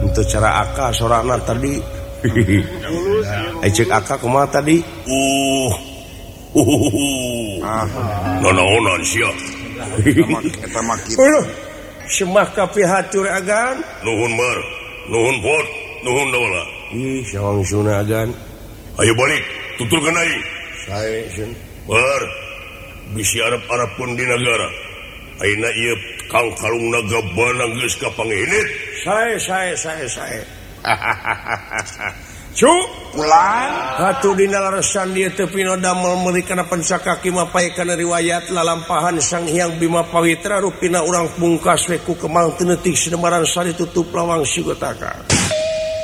untuk cara aka sorana tadi cek aka kumaha tadi nanaonan sia eta mah kitu semah kapihatur agan nuhun mar nuhun pot nuhun daula ih sawang suna agan ayo balik tutulkeun aing sae sun bar bisi arep-arepkeun di nagara ayeuna ieu Kang Kalung Nagabana geus kapanginit sae cu ulang atuh dina laresan dieu teu pino damel meuli kana pensakaki mapaekeun riwayat lalampahan Sang Hyang Bima Pawitra rupina urang pungkas we ku kemang teu neutik sinemaran sari tutup lawang sigotaka